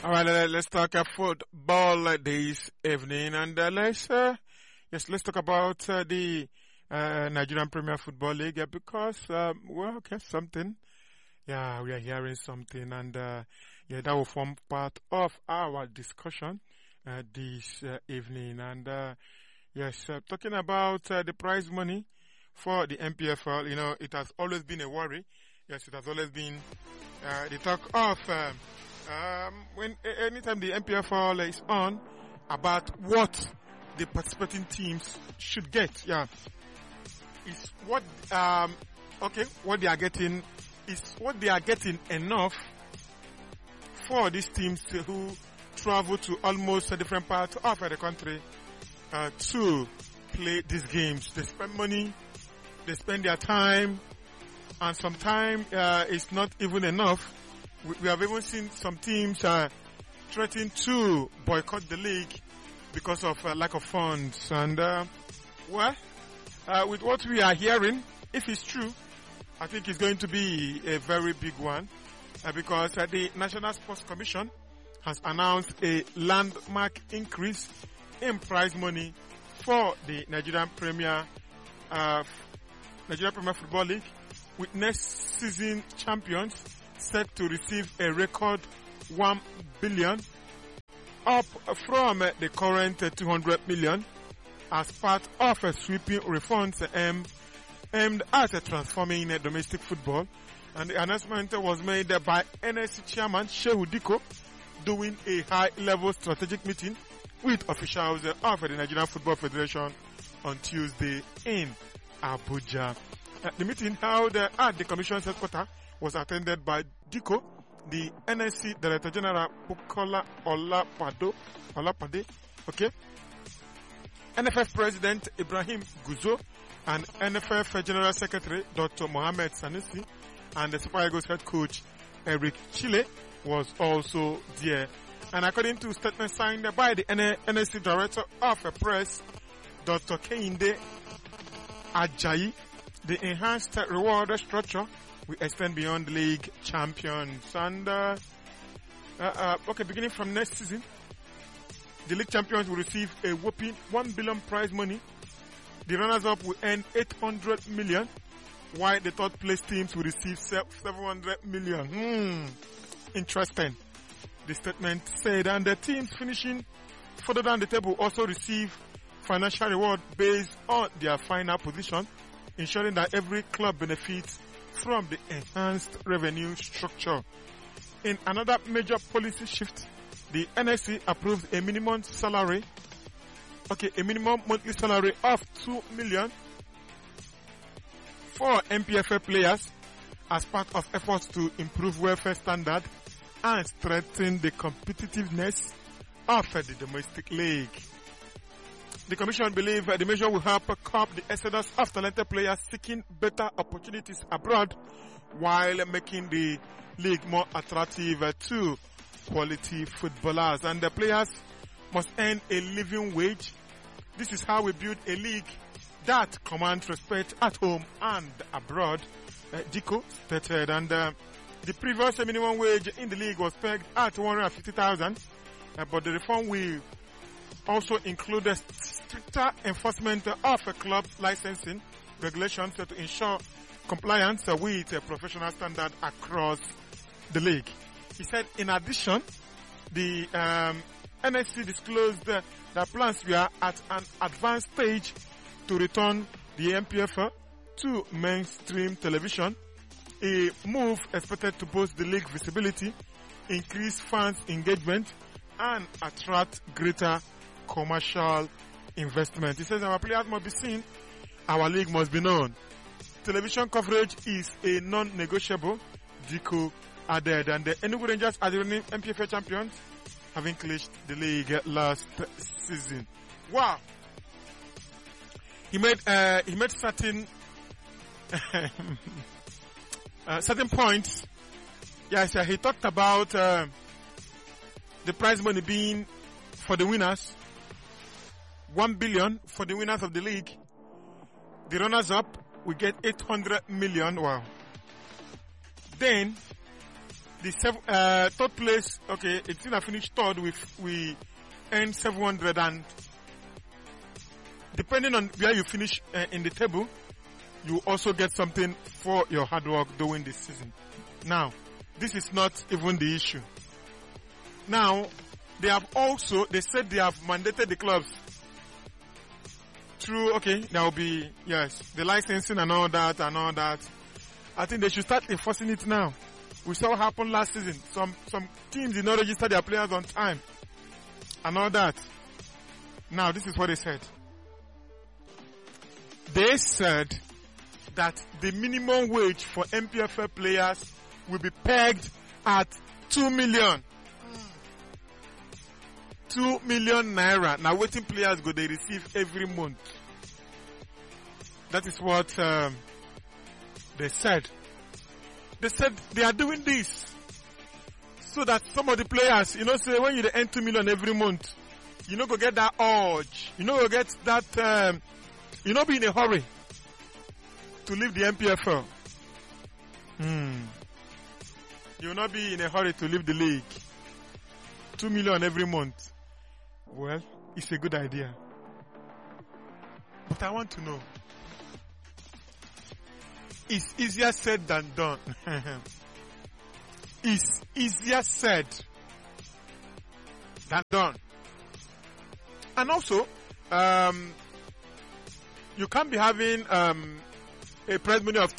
All right, let's talk football this evening, and let's talk about the Nigerian Premier Football League because something. Yeah, we are hearing something, and that will form part of our discussion this evening. And talking about the prize money for the NPFL, it has always been a worry. Yes, it has always been the talk of anytime the NPFL is on about what the participating teams should get. Yeah, is what what they are getting. Is what they are getting enough for these teams who travel to almost a different part of the country to play these games? They spend money, they spend their time, and sometimes it's not even enough. We have even seen some teams threatening to boycott the league because of lack of funds. And with what we are hearing, if it's true, I think it's going to be a very big one because the National Sports Commission has announced a landmark increase in prize money for the Nigerian Premier Football League, with next season champions set to receive a record 1 billion, up from the current 200 million, as part of a sweeping reforms aimed at transforming domestic football. And the announcement was made by NSC chairman Shehu Diko during a high-level strategic meeting with officials of the Nigerian Football Federation on Tuesday in Abuja. The meeting held at the Commission's headquarters was attended by Diko, the NSC Director General Bukola Olapade, NFF President Ibrahim Guzo, and NFF General Secretary Dr. Mohamed Sanusi, and the Super Eagles head coach Eric Chile was also there. And according to statement signed by the NSC Director of Press, Dr. Kehinde Ajayi, the enhanced reward structure will extend beyond the league champions. And beginning from next season, the league champions will receive a whopping 1 billion prize money. The runners-up will earn 800 million, while the third place teams will receive 700 million. Interesting. The statement said, and the teams finishing further down the table also receive financial reward based on their final position, ensuring that every club benefits from the enhanced revenue structure. In another major policy shift, the NSC approved a minimum monthly salary of 2 million for NPFL players as part of efforts to improve welfare standard and strengthen the competitiveness of the domestic league. The Commission believes the measure will help curb the exodus of talented players seeking better opportunities abroad, while making the league more attractive to quality footballers. And the players must earn a living wage. This is how we build a league that commands respect at home and abroad, Diko stated. And the previous minimum wage in the league was pegged at 150,000, but the reform will also include a stricter enforcement of club licensing regulations to ensure compliance with a professional standard across the league. He said, in addition, the NSC disclosed that plans were at an advanced stage to return the NPFL to mainstream television, a move expected to boost the league visibility, increase fans' engagement, and attract greater commercial investment. He says our players must be seen, our league must be known. Television coverage is a non-negotiable, Diko added. And the Enugu Rangers are the reigning NPFL champions, having clinched the league last season. Wow! He made certain certain points. Yes, he talked about the prize money being for the winners, 1 billion for the winners of the league. The runners-up will get 800 million. Wow. Then The third place, okay, it's still finished third. We earned 700, and depending on where you finish in the table, you also get something for your hard work during this season. Now, this is not even the issue. Now, they said they have mandated the clubs through, okay, there will be, yes, the licensing and all that. I think they should start enforcing it now. We saw what happened last season. Some teams did not register their players on time and all that. Now, this is what they said. They said that the minimum wage for MPFL players will be pegged at 2 million. 2 million naira. Now, waiting players they receive every month. That is what they said. They said they are doing this so that some of the players, say when you earn 2 million every month, go get that urge. Go get that, be in a hurry to leave the MPFL. You will not be in a hurry to leave the league. 2 million every month. Well, it's a good idea. But I want to know. It's easier said than done. It's easier said than done. And also, you can't be having a prize money of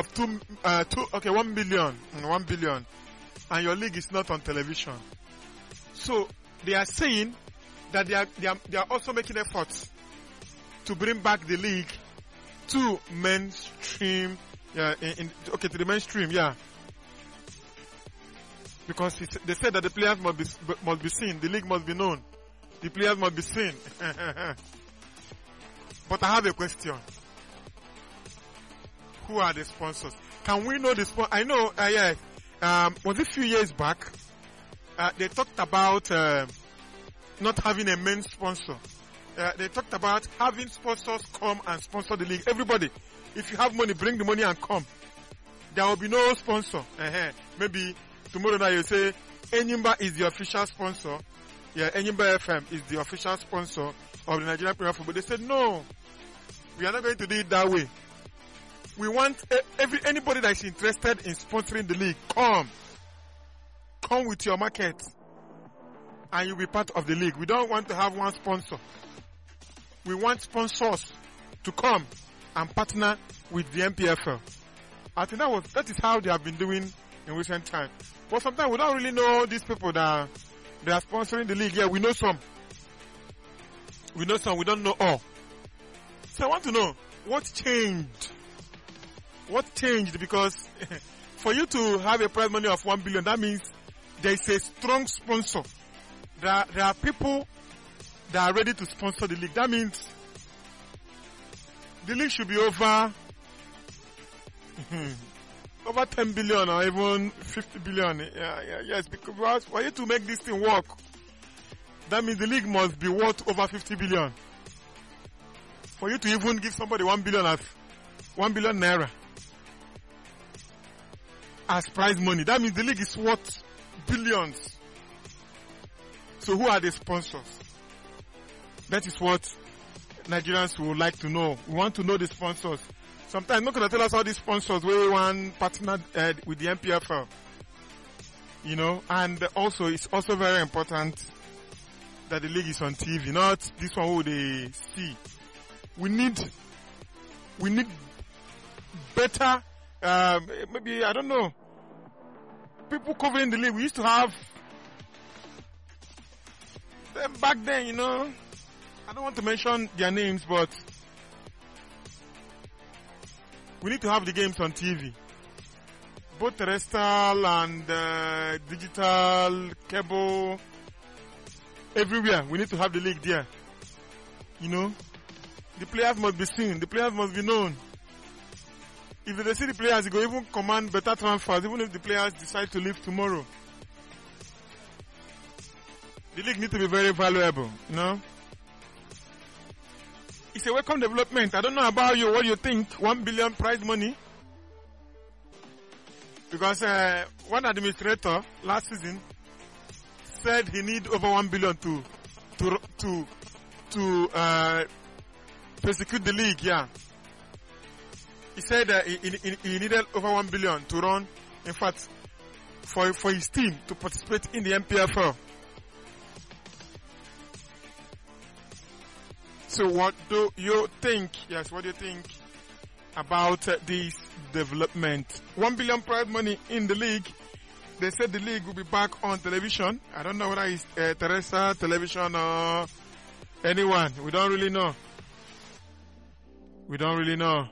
1 billion, and your league is not on television. So they are saying that they are also making efforts to bring back the league to mainstream. To the mainstream, because they said that the players must be seen, the league must be known, the players must be seen. But I have a question. Who are the sponsors? Can we know the sponsors? I know, was it a few years back, they talked about not having a main sponsor. They talked about having sponsors come and sponsor the league. Everybody, if you have money, bring the money and come. There will be no sponsor. Maybe tomorrow night you say, Enyimba is the official sponsor. Yeah, Enyimba FM is the official sponsor of the Nigerian Premier Football. They said, no, we are not going to do it that way. We want anybody that is interested in sponsoring the league, come with your market, and you'll be part of the league. We don't want to have one sponsor. We want sponsors to come and partner with the MPFL. I think that is how they have been doing in recent times. But sometimes we don't really know these people that they are sponsoring the league. Yeah, we know some. We don't know all. So I want to know what changed. What changed? Because for you to have a prize money of 1 billion, that means there is a strong sponsor. There are people that are ready to sponsor the league. That means the league should be over 10 billion or even 50 billion. Yes, because for you to make this thing work, that means the league must be worth over 50 billion. For you to even give somebody 1 billion naira as prize money, that means the league is worth billions. So who are the sponsors? That is what Nigerians would like to know. We want to know the sponsors. Sometimes not going to tell us all these sponsors we want partner with the MPFL. And also it's also very important that the league is on TV, not this one who they see. We need better, maybe, I don't know, people covering the league. We used to have them back then, I don't want to mention their names, but we need to have the games on TV. Both terrestrial and digital, cable, everywhere. We need to have the league there. The players must be seen. The players must be known. If they see the players, they go even command better transfers, even if the players decide to leave tomorrow. The league needs to be very valuable, It's a welcome development. I don't know about you, what you think. 1 billion prize money. Because one administrator last season said he need over 1 billion to prosecute the league. Yeah, he said he needed over 1 billion to run. In fact, for his team to participate in the MPFL. So what do you think? Yes, what do you think about this development? 1 billion prize money in the league. They said the league will be back on television. I don't know whether it's Teresa Television or anyone. We don't really know. We don't really know.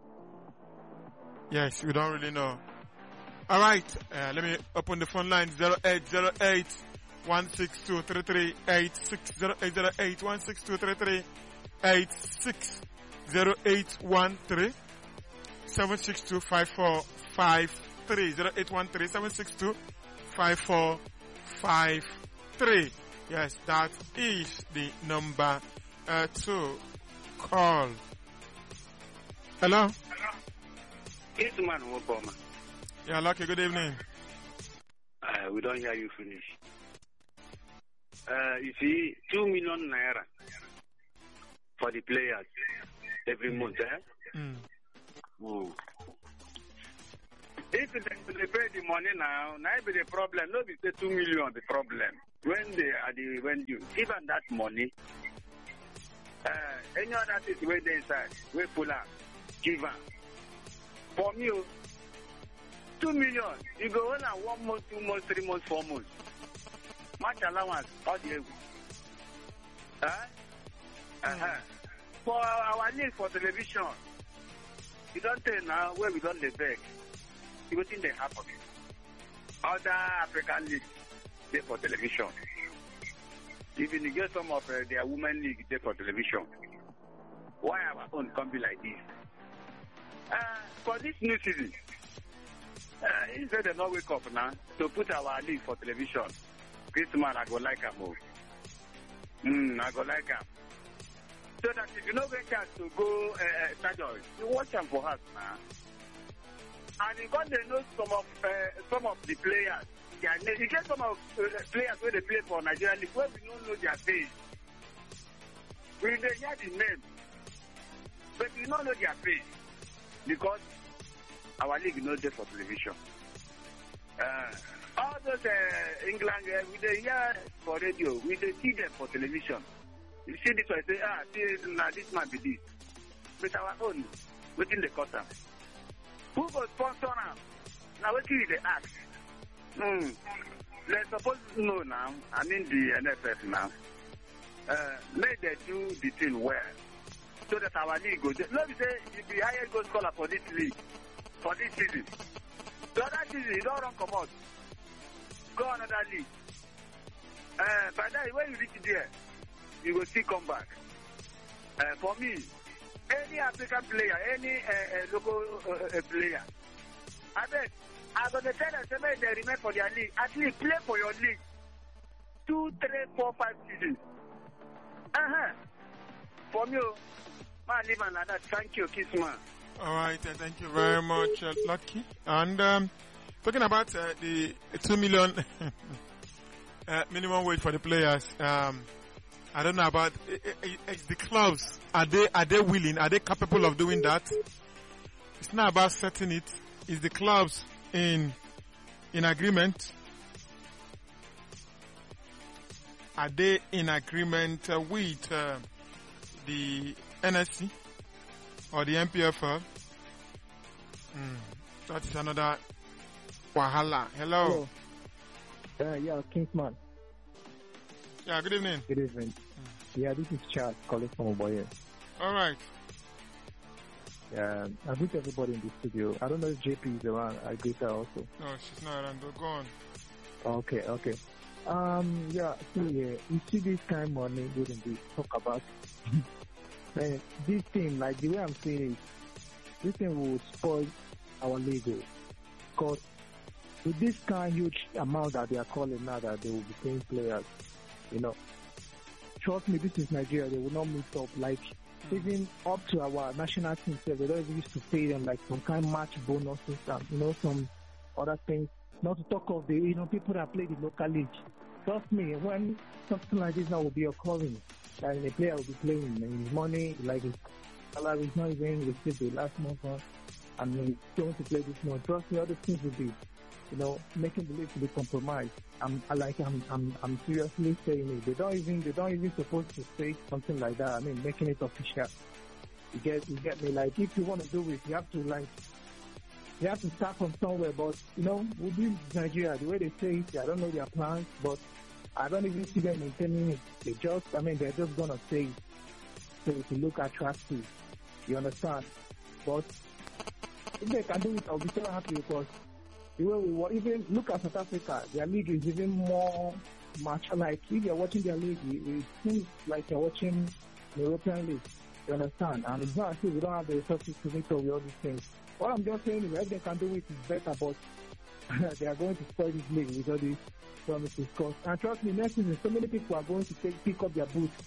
Yes, we don't really know. All right, let me open the phone line 0808 162 3386 0808 162 3386 0813 762 5453 0813 762 5453. Yes, that is the number to call. Hello? It's man Obama. Yeah, Lucky, good evening. We don't hear you finish. You see, 2 million naira for the players every month, eh? If they pay the money now be the problem. No, be say 2 million the problem. When they are when you even that money, any other thing where they inside, we pull up, give up. For me, 2 million, you go on 1 month, 2 months, 3 months, 4 months. Match allowance, all the For our need for television, you don't tell now where we don't beg. You think they happen. Other African leagues, they for television. Even you get some of their women league, they for television. Why our own can't be like this? For this new season, instead they not wake up now to put our league for television. Christmas, I go like him. I go like him. So that if you don't get chance to go stadium, you watch them for us now. And because they know some of the players, you get some of players where they play for Nigeria League where we don't know their face. We don't hear the name, but we don't know their face because our league is not there for television. All those England, we don't hear for radio, we don't see them for television. You see this one, say, this might be this. With our own, within the quarter. Who goes sponsor now? Now, what do they ask? They're supposed to know now, I mean the NFF now. May they do the thing well. So that our league goes. Let me say, if the highest goal scorer for this league, for this season. The other season, you don't run come out. Go another league. By that, when you reach there, you will still come back. For me, any African player, any local player, I bet I'm going to tell them they remain for their league. At least play for your league. 2, 3, 4, 5 seasons. For me, man, live like that. Thank you, Kiss man. All right, thank you very much, Lucky. And talking about the 2 million minimum wage for the players, I don't know about the clubs. Are they willing? Are they capable of doing that? It's not about setting it. It's the clubs in agreement. Are they in agreement with the NSC or the MPFL? That is another wahala. Hello. Yeah, Kingsman. Yeah, good evening. Good evening. Yeah, this is Charles calling from Oboye. All right. Yeah, I greet everybody in the studio. I don't know if JP is around. I greet her also. No, she's not around. Go on. Okay. Yeah, so you see this kind of money wouldn't be talk about. This thing, like the way I'm saying it, this thing will spoil our league. Because with this kind of huge amount that they are calling now that they will be paying players, trust me, this is Nigeria. They will not meet up. Like, even up to our national team, they don't even used to pay them like some kind of match bonuses and, some other things. Not to talk of the people that play the local league. Trust me, when something like this now will be occurring, and the player will be playing, and his money, like his salary is not even received the last month, and he's going to play this month. Trust me, all these things will be, making the league to be compromised. I'm seriously saying it. They don't even supposed to say something like that. I mean, making it official. You get me? Like, if you want to do it, you have to start from somewhere. But with this Nigeria, the way they say it, I don't know their plans, but I don't even see them maintaining it. They're just gonna say it so it will look attractive. You understand? But if they can do it, I'll be so happy, because the way we were, even look at South Africa, their league is even more mature. Like, if you're watching their league, it seems like you're watching the European League. You understand? And it's not as if we don't have the resources to meet up with all these things. What I'm just saying is, if they can do it, it's better, but they are going to spoil this league with all these promises. And trust me, next season, so many people are going to pick up their boots.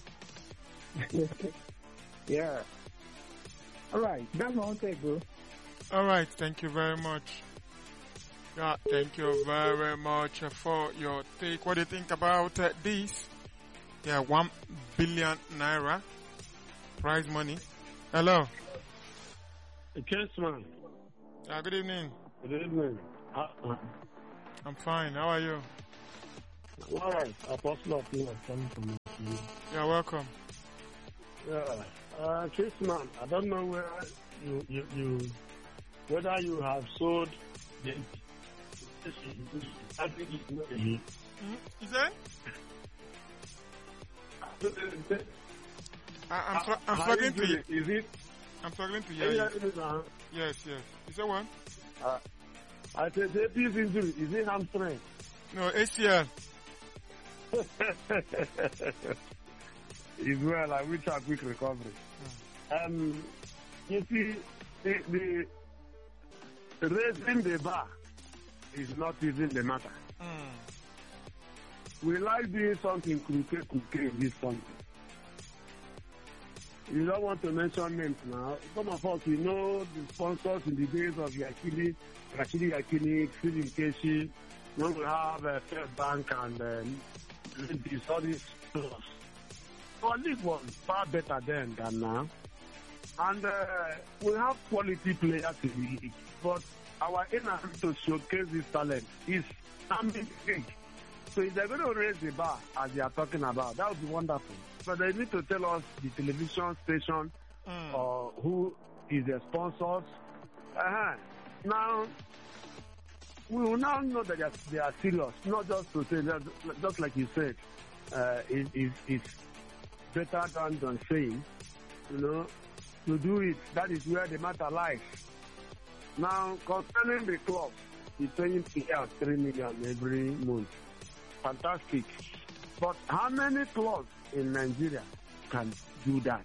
Yeah. All right. That's my own take, bro. All right. Thank you very much. Yeah, thank you very much for your take. What do you think about this? Yeah, 1 billion naira prize money. Hello. Yes, man. Good evening. Good evening. I'm fine. How are you? All right. Apostle of Love coming from you. You're welcome. Yeah. Chris, man, I don't know where you whether you have sold the. I think it's not a Is that? I'm struggling to hear. Is it? I'm struggling to hear you. Yes. Is that one? I said, this injury, is it hamstring? No, ACL. It's well, I wish a quick recovery. You see, the raising the bar is not even the matter. We like doing something crooked in this country. You don't want to mention names now. Some of us, we know the sponsors in the days of Rashidi Yakini, Philip Keshi, when we have First Bank and all these stores. Our league was far better then than now. And we have quality players in the league. But our inability to showcase this talent is big. So if they're going to raise the bar, as they are talking about, that would be wonderful. But they need to tell us the television station or who is the sponsors. Now, we will now know that they are serious, not just to say that, just like you said, it's better than saying, to do it. That is where the matter lies. Now, concerning the club, it's paying players 3 million every month. Fantastic. But how many clubs in Nigeria can do that?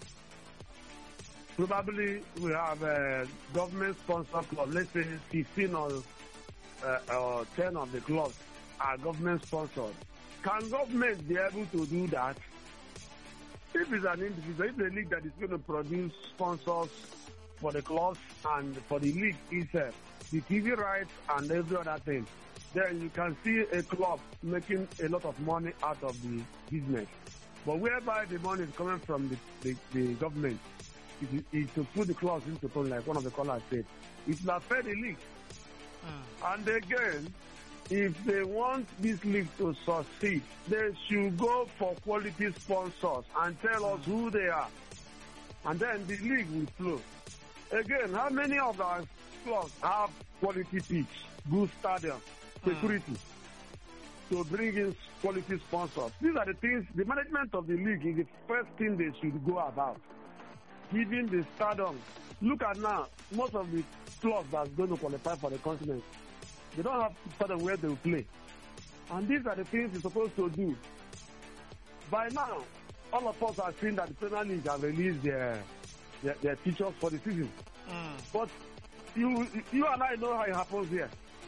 Probably we have a government-sponsored club. Let's say 15 or 10 of the clubs are government-sponsored. Can government be able to do that? If it's an individual, if the league that is going to produce sponsors for the clubs and for the league itself, the TV rights and every other thing, then you can see a club making a lot of money out of the business. But whereby the money is coming from the government, is to put the clubs into play, like one of the callers said. It will affect the league. And again, if they want this league to succeed, they should go for quality sponsors and tell us who they are. And then the league will flow. Again, how many of our clubs have quality pitch, good stadium, security, to bring in quality sponsors? These are the things, the management of the league is the first thing they should go about. Giving the stadium. Look at now, most of the clubs that's going to qualify for the continent, they don't have stadium where they will play. And these are the things you're supposed to do. By now, all of us have seen that the Premier League have released their features for the season. But you and I know how it happens here.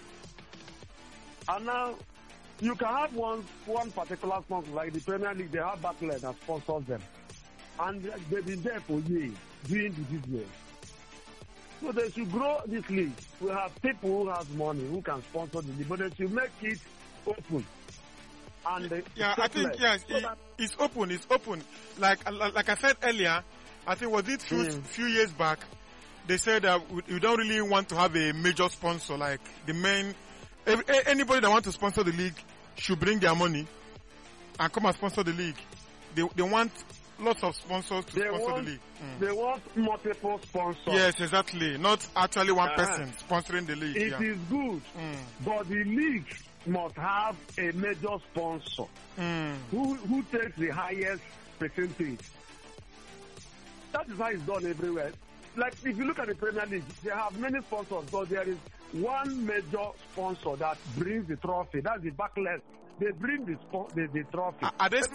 And now, you can have one particular sponsor, like the Premier League, they have Barclays that sponsors them. And they've been there for years, doing the business. So they should grow this league. We have people who have money who can sponsor the league, but they should make it open. And yeah, I think yes, it's open. It's open. Like I said earlier, I think was it few years back, they said that we don't really want to have a major sponsor. Like the main, anybody that wants to sponsor the league should bring their money and come and sponsor the league. They want lots of sponsors to sponsor the league. They want multiple sponsors. Yes, exactly. Not actually one person sponsoring the league. It is good, but the league must have a major sponsor who takes the highest percentage. That is how it's done everywhere. Like if you look at the Premier League, they have many sponsors, but there is one major sponsor that brings the trophy. That's the backless. They bring the trophy. Are they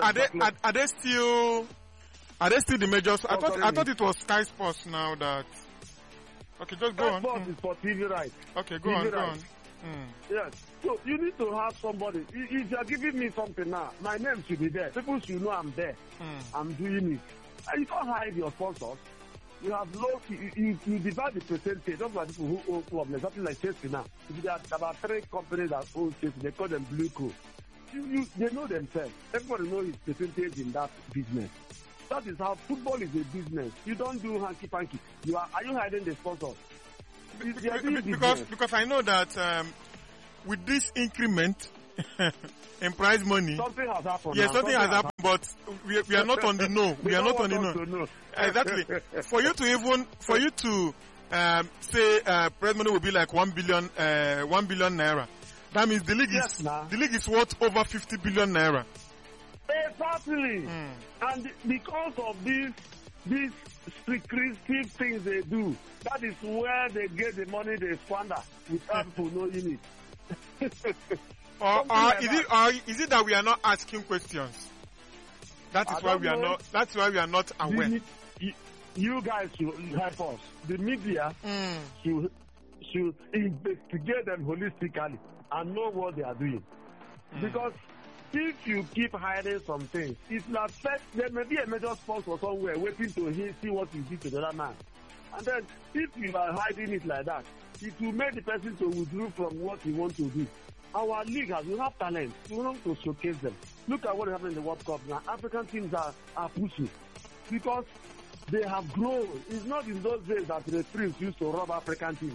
still the majors? I thought it was Sky Sports now that. Okay, just go on. Sky Sports is for TV rights. Okay, go on. Yes. So you need to have somebody. If you are giving me something now, my name should be there. People should know I'm there. I'm doing it. And you can't hide your sponsors. You have you divide the percentage. Those are people who own clubs. Like something like Chelsea now. If there are about 3 companies that own Chelsea, they call them Blue Co. They know themselves. Everybody knows his percentage in that business. That is how football is a business. You don't do hanky-panky. Are you hiding the sponsors? Because I know that with this increment in prize money, something has happened. Yes, something has happened, but we are not on the know. We are not on the know. Exactly. For you to say prize money will be like 1 billion naira. That means the league is worth over 50 billion naira. Exactly. And because of these secretive things they do, that is where they get the money they squander without people knowing it. Is it that we are not asking questions? That's why we are not aware. You guys should help us. The media should investigate them holistically and know what they are doing. Because if you keep hiding some things, it will affect. There may be a major sponsor somewhere waiting to see what you did to the other man. And then, if you are hiding it like that, it will make the person to withdraw from what you want to do. Our league we have talent. We want to showcase them. Look at what happened in the World Cup now. African teams are pushing because they have grown. It's not in those days that the referees used to rob African teams.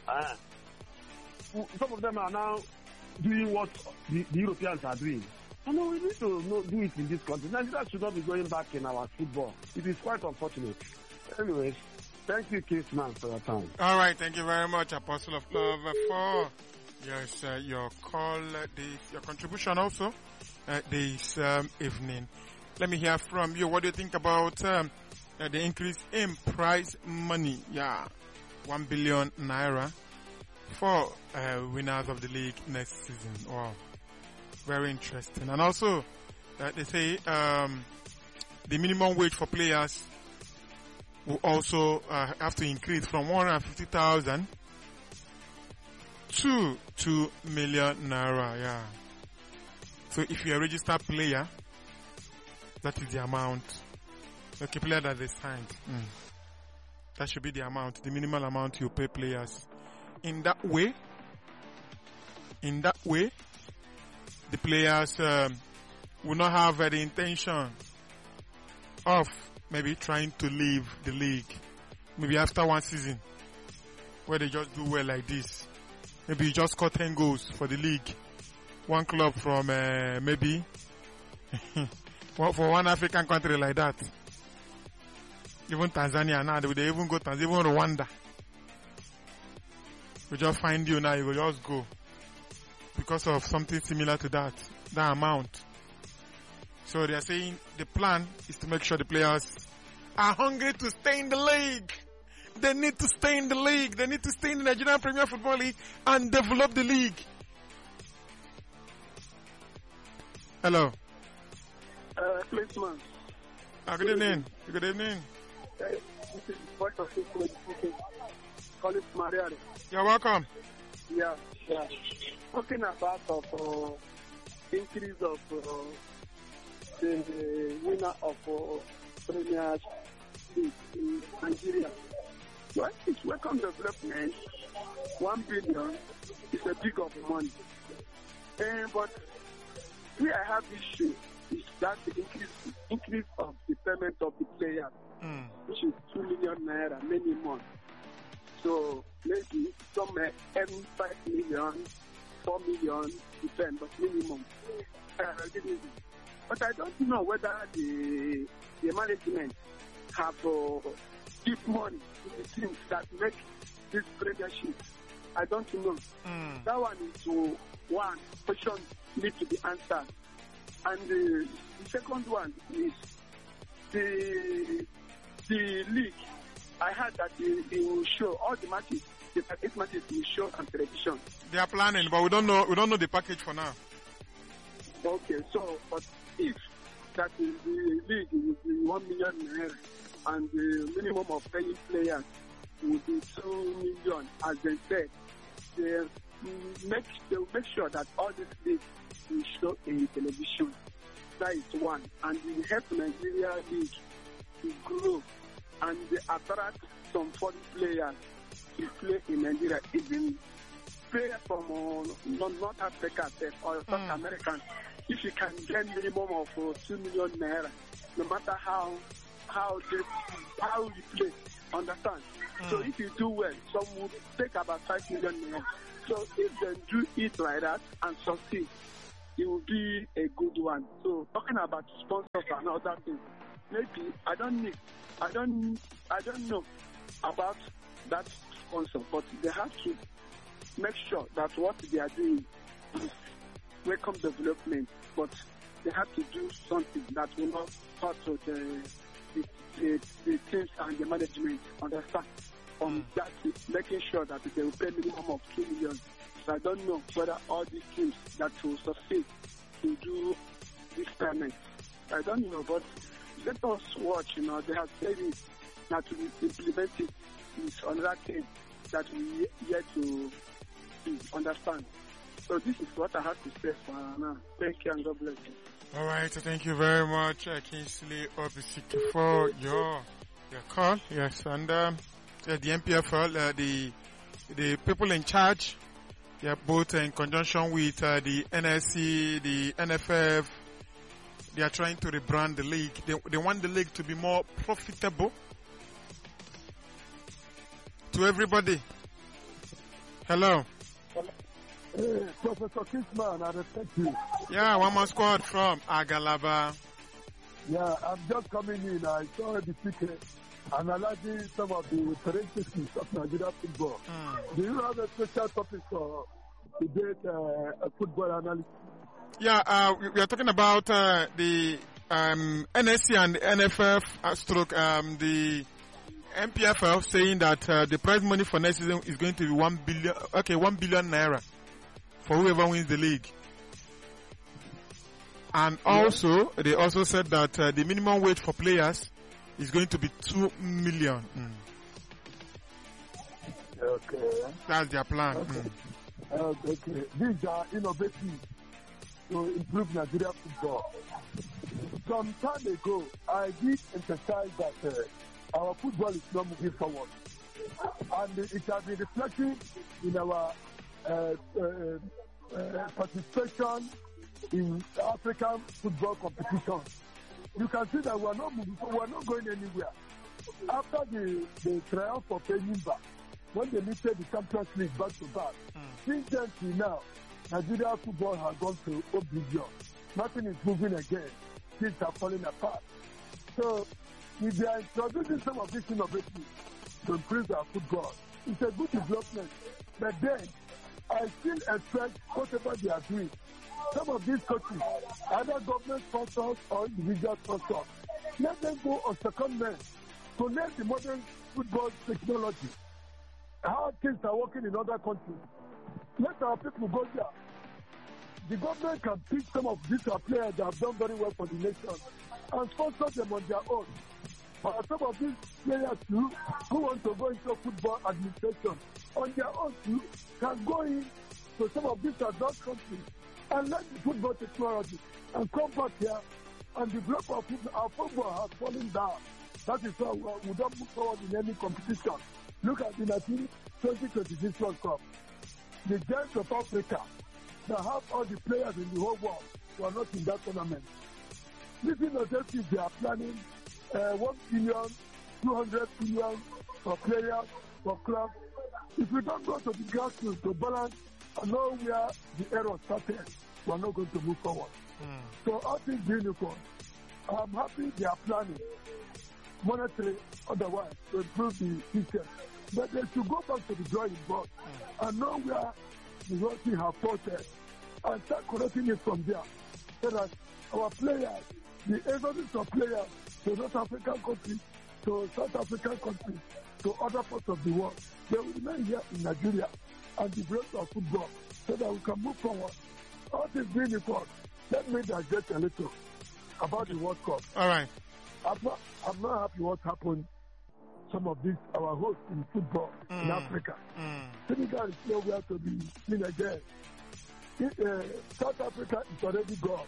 Some of them are now doing what the Europeans are doing. I know we need to do it in this country. Nigeria should not be going back in our football. It is quite unfortunate. Anyways, thank you, Kingsman, for your time. All right, thank you very much, Apostle of Love, for your call, your contribution also this evening. Let me hear from you. What do you think about the increase in prize money? 1 billion naira for winners of the league next season. Wow, very interesting. And also, they say the minimum wage for players will also have to increase from 150,000 to 2 million naira. So if you're a registered player, that is the amount. Okay, player that they signed. That should be the amount, the minimal amount you pay players. In that way, the players will not have the intention of maybe trying to leave the league. Maybe after one season, where they just do well like this. Maybe you just score 10 goals for the league. One club from maybe for one African country like that. Even Tanzania now, they even go Tanzania, even Rwanda. We just find you now, you will just go. Because of something similar to that amount. So they are saying the plan is to make sure the players are hungry to stay in the league. They need to stay in the league. They need to stay in the Nigerian Premier Football League and develop the league. Hello. Placement. Good evening. Good evening. This is voice of people call it Maria. You're welcome. Yeah. Talking about increase of the winner of Premier League in Nigeria. Well, it's welcome development. 1 billion is a big of money. But where I have issue is that the increase of the payment of the player, which is 2 million naira minimum. So maybe some earn 5 million, 4 million, depend, but minimum. But I don't know whether the management have give money to the teams that make this premiership. I don't know. That one is one question need to be answered. And the second one is the league. I heard that it will show all the matches, the 8 matches will show on television. They are planning, but we don't know the package for now. Okay, so but if that is the league will be 1 million naira and the minimum of paying players will be 2 million, as they said, they will make sure that all these leagues will show in television. That is one, and it will help Nigeria league to grow and they attract some foreign players to play in Nigeria. Even players from North Africa or South American, if you can get minimum of 2 million naira, no matter how you play, understand? So if you do well, some will take about 5 million naira. So if they do it like that and succeed, it will be a good one. So talking about sponsors and other things, maybe I don't know about that sponsor, but they have to make sure that what they are doing is welcome development, but they have to do something that will not hurt the teams and the management, understand? That is making sure that they will pay minimum of 2 million. So I don't know whether all these teams that will succeed to do this payment. I don't know, but let us watch. They have said it, that to implement it is another thing that we yet to understand. So this is what I have to say for now. Thank you and God bless you. All right, thank you very much, Kingsley Obisiki, for your call. Yes, and the MPFL, the people in charge, both in conjunction with the NSC, the NFF, they are trying to rebrand the league. They want the league to be more profitable to everybody. Hello. Hey, Professor Kisman, I respect you. Yeah, one more squad from Agalaba. Yeah, I'm just coming in. I saw the speaker analyzing some of the parentheses of Nigeria football. Do you have a special topic for debate football analysis? Yeah, we are talking about the NSC and the NFF stroke the MPFL saying that the prize money for next season is going to be 1 billion naira for whoever wins the league. And also, they also said that the minimum wage for players is going to be 2 million. Okay. That's their plan. Okay. These are innovative to improve Nigeria football. Some time ago, I did emphasize that our football is not moving forward. And it has been reflecting in our participation in African football competition. You can see that we are not moving forward, we are not going anywhere. After the triumph of Enyimba, when they lifted the Champions League back to back, since then till now, Nigeria football has gone to oblivion. Nothing is moving again. Things are falling apart. So, if they are introducing some of these innovations to improve our football, it's a good development. But then, I still expect whatever they are doing, some of these coaches, either government sponsors or individual sponsors, let them go on secondment to learn the modern football technology, how things are working in other countries. Let our people go there. The government can pick some of these players that have done very well for the nation and sponsor them on their own. But some of these players too, who want to go into football administration on their own too, can go in to some of these advanced countries and learn the football technology and come back here and develop our football. Our football has fallen down. That is why we don't move forward in any competition. Look at the 2026 World Cup. The giants of Africa that have all the players in the whole world who are not in that tournament. Listen to them if they are planning 1 billion, 200 billion for players, for clubs. If we don't go to the grassroots to balance and know where the error started, we are not going to move forward. So all things being equal, I'm happy they are planning monetary otherwise to improve the system. But they should go back to the drawing board and know where the whole thing have faulted and start correcting it from there. So that our players, the exodus of players to North African countries, to South African countries, to other parts of the world, they will remain here in Nigeria and develop our football so that we can move forward. All this being equal, let me digest a little about the World Cup. All right. I'm not happy what happened. Some of these, our hosts in football in Africa. Senegal is nowhere to be seen again. South Africa is already gone.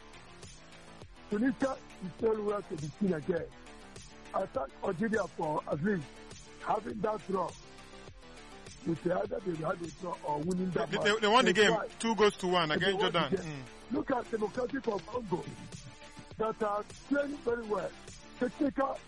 Tunisia is nowhere to be seen again. I thank Algeria for at least having that draw. With either they had a draw or winning that match. They won the game 2-1 against Jordan. Look at Democratic of Congo that are playing very well. Technical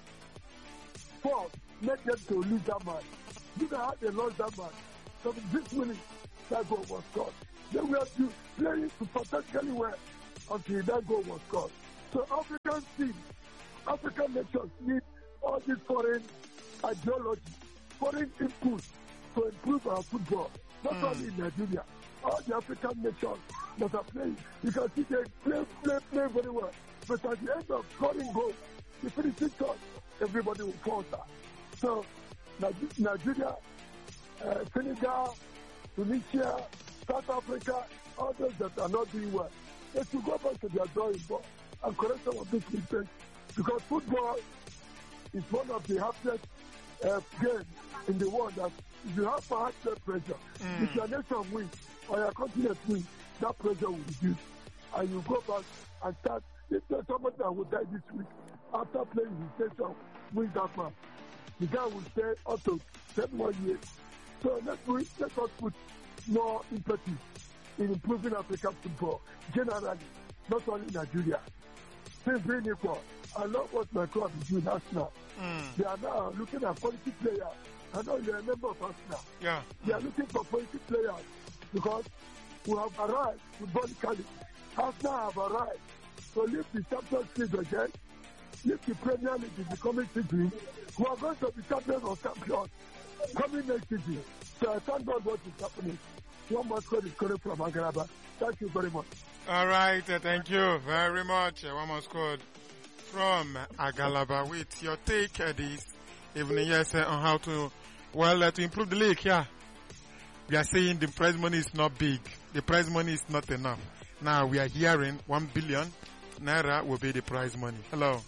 fault made them to lose that match. Look at how they lost that match. So this winning, that goal was scored. They were playing fantastically well until that goal was scored. So African teams, African nations need all this foreign ideology, foreign input to improve our football. Not only in Nigeria, all the African nations that are playing. You can see they play very well. But at the end of scoring goals, the finishing touch, everybody will falter. So Nigeria, Senegal, Tunisia, South Africa, others that are not doing well, they should go back to their drawing board and correct some of these mistakes. Because football is one of the happiest games in the world that if you have high blood pressure, if your nation wins or your continent wins, that pressure will reduce. And you go back and start. If there's somebody that will die this week after playing his nation, wins that match, the guy will stay up to 7 more years. So let us put more impetus in improving African football generally, not only Nigeria. Things being equal, I love what my club is doing Arsenal. They are now looking at quality players. I know you're a member of Arsenal. Yeah. They are looking for quality players because we have arrived symbolically. Arsenal have arrived to lift the Champions League again, lift the Premier League in the coming season. We are going to be champions or champions coming next season. So I thank God what is happening. One more score is coming from Agalaba. Thank you very much. All right, thank you very much. One more score from Agalaba with your take this evening, yes, on how to, to improve the league, yeah. We are saying the prize money is not big. The prize money is not enough. Now we are hearing 1 billion naira will be the prize money. Hello.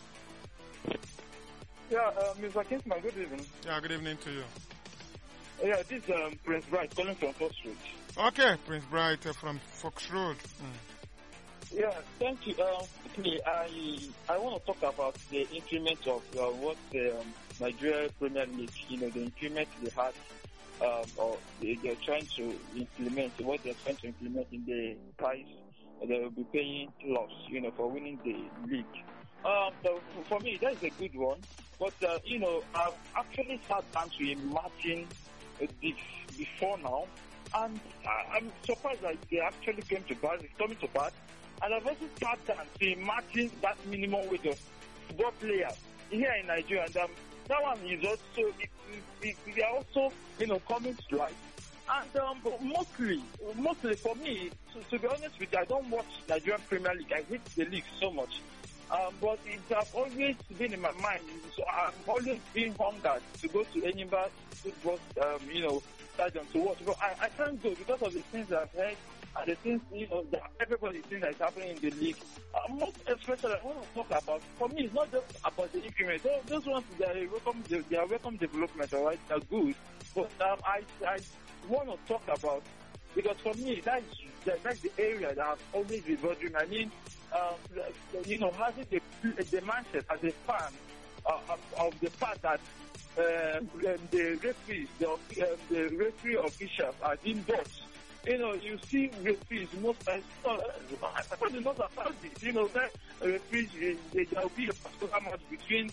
Yeah, Mr. Kingsman, good evening. Yeah, good evening to you. Yeah, this is Prince Bright calling from Fox Road. Okay, Prince Bright from Fox Road. Yeah, thank you. Quickly, I want to talk about the increment of what the Nigeria Premier League, the increment they had, or they're trying to implement, what they're trying to implement in the price they will be paying loss, for winning the league. So for me, that is a good one. But, I've actually sat down to imagine this before now, and I'm surprised that they actually came to pass. It's coming to pass. And I've also sat down to imagine that minimum wage of football players here in Nigeria. And that one is also, they are also, coming to life. And mostly for me, to be honest with you, I don't watch Nigerian Premier League. I hate the league so much. But it has always been in my mind. So I've always been hungered to go to Edinburgh football, stadium to watch. But I can't go because of the things I've heard and the things, that everybody thinks that's happening in the league. Most especially, I want to talk about, for me, it's not just about the increment. Those ones, they are welcome development, all right? They're good. But I want to talk about, because for me, that's the area that has always been bothering me. I mean, having the mindset as a fan of the fact that the referees, the referee officials are indoors. You see referees most times, not about this. That referees, there will be a particular match between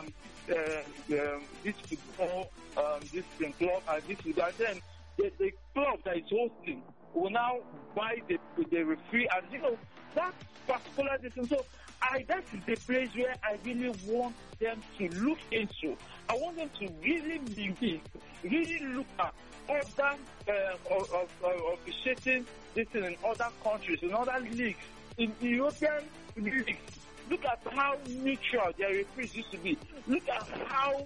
this football, this club, and this, and then the club that is hosting will now buy the referee, and that particular decision. So that is the place where I really want them to look into. I want them to really look at other officiating this in other countries, in other leagues, in European leagues. Look at how neutral their referees used to be. Look at how,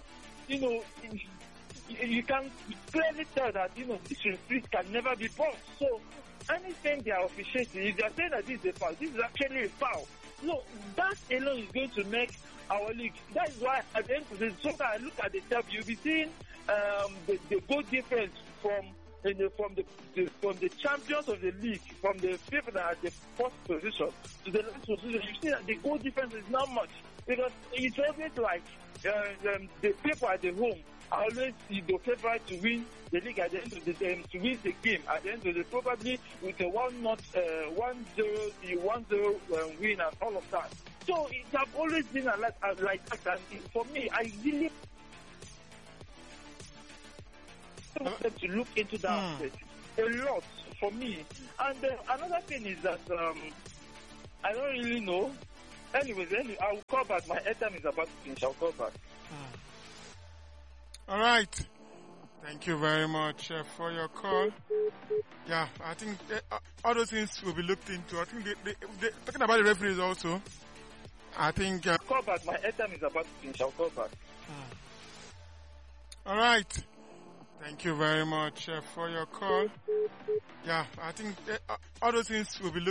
you can clearly tell that, these referees can never be bought. So anything they are officiating, if they are saying that this is a foul, this is actually a foul. No, that alone is going to make our league. That is why at the end of the day, so that I look at the table, you'll be seeing the goal difference from the champions of the league, from the people that are at the first position to the last position. You see that the goal difference is not much, because it's always like the people at the home are always the favorite to win the league at the end of the day, to win the game at the end of the day, probably with a 1-0 win and all of that. So it has always been like that. And for me, I really want them to look into that aspect a lot for me. And another thing is that I don't really know. Anyways, I will call back. My airtime is about to finish. I'll call back. All right. Thank you very much for your call. Yeah, I think all those things will be looked into. I think they talking about the referees also. I think. Call back. My airtime is about to finish. I'll call back. All right. Thank you very much for your call. Yeah, I think all those things will be looked